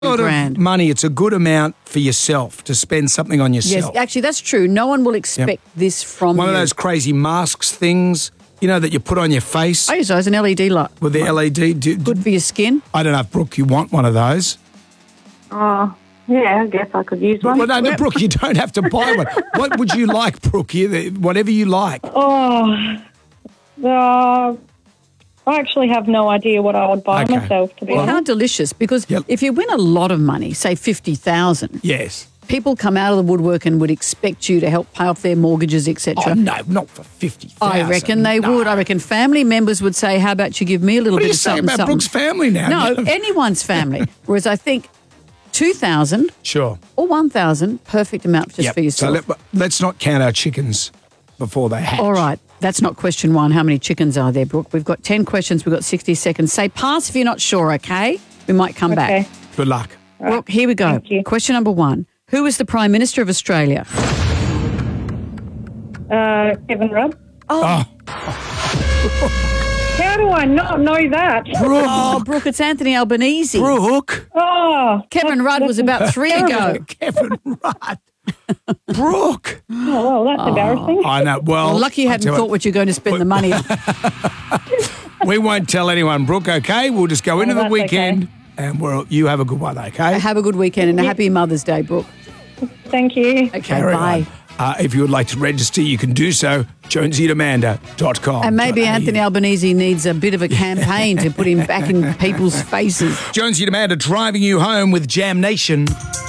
lot grand. of money. It's a good amount for yourself to spend something on Yes, yourself. actually, that's true. No one will expect this from One you. of those crazy masks things, that you put on your face I use those, an LED light. with the LED. Good for your skin. I don't know if, Brooke, you want one of those. Oh, yeah, I guess I could use one. Well, no, Brooke, you don't have to buy one. What would you like, Brooke? Whatever you like. I actually have no idea what I would buy Okay. myself, to be Well, honest. how delicious. Because Yep. if you win a lot of money, say 50,000, Yes. people come out of the woodwork and would expect you to help pay off their mortgages, etc. Oh, no, not for 50,000. I reckon they would. I reckon family members would say, how about you give me a little What are bit you of saying something, about something. Brooke's family now? No, anyone's family. Whereas I think 2,000 Sure. or 1,000, perfect amount just Yep. for yourself. So let's not count our chickens before they hatch. All right. That's not question one. How many chickens are there, Brooke? We've got 10 questions. We've got 60 seconds. Say pass if you're not sure, okay? We might come Okay. back. Good luck. Brooke, here we go. Thank you. Question number one. Who is the Prime Minister of Australia? Kevin Rudd. Oh, How do I not know that? Brooke. Oh, Brooke, it's Anthony Albanese. Brooke. Oh, Kevin Rudd was about 3 ago. Kevin Rudd. Brooke. well, that's embarrassing. I know. Well, Lucky you I hadn't tell thought what you're going to spend the money on. we won't tell anyone, Brooke, okay? We'll just go into the that's weekend and you have a good one, okay? Have a good weekend and a happy Mother's Day, Brooke. Thank you. Okay, Carry bye. on. If you would like to register, you can do so, jonesyandamanda.com. And maybe Anthony Albanese needs a bit of a campaign to put him back in people's faces. Jonesy and Amanda driving you home with Jam Nation.